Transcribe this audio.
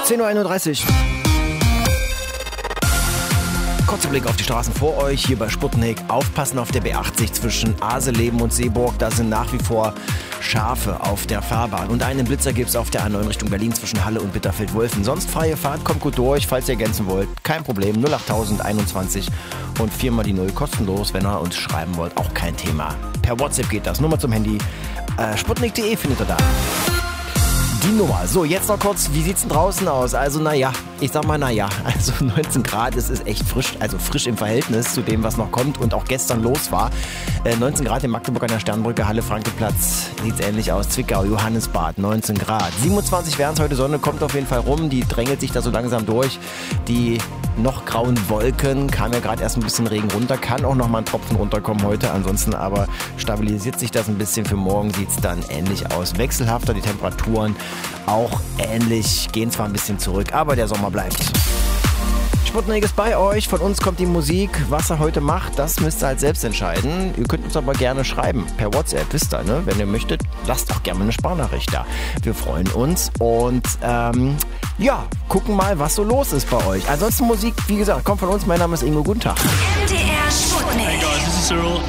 10.31 Uhr. Kurzer Blick auf die Straßen vor euch, hier bei Sputnik. Aufpassen auf der B80 zwischen Aseleben und Seeburg. Da sind nach wie vor Schafe auf der Fahrbahn. Und einen Blitzer gibt es auf der A9 Richtung Berlin zwischen Halle und Bitterfeld-Wolfen. Sonst freie Fahrt, kommt gut durch, falls ihr ergänzen wollt. Kein Problem, 08021 und 4 mal die 0 kostenlos. Wenn ihr uns schreiben wollt, auch kein Thema. Per WhatsApp geht das, Nummer zum Handy. Sputnik.de findet ihr da. Die Nummer. So, jetzt noch kurz, wie sieht's denn draußen aus? Also, ich sag mal, also 19 Grad, es ist echt frisch, also frisch im Verhältnis zu dem, was noch kommt und auch gestern los war. 19 Grad in Magdeburg an der Sternbrücke, Halle, Frankenplatz, sieht's ähnlich aus. Zwickau, Johannesbad, 19 Grad. 27 wären es heute, Sonne kommt auf jeden Fall rum, die drängelt sich da so langsam durch. Die noch grauen Wolken, kam ja gerade erst ein bisschen Regen runter, kann auch noch mal ein Tropfen runterkommen heute, ansonsten aber stabilisiert sich das ein bisschen. Für morgen sieht's dann ähnlich aus. Wechselhafter, die Temperaturen auch ähnlich, gehen zwar ein bisschen zurück, aber der Sommer bleibt. Sputnik ist bei euch, von uns kommt die Musik. Was er heute macht, das müsst ihr halt selbst entscheiden. Ihr könnt uns aber gerne schreiben, per WhatsApp, wisst ihr, ne? Wenn ihr möchtet, lasst auch gerne eine Sprachnachricht da. Wir freuen uns und gucken mal, was so los ist bei euch. Ansonsten Musik, wie gesagt, kommt von uns. Mein Name ist Ingo, guten Tag. MDR Sputnik. Hey guys, this is Cyril.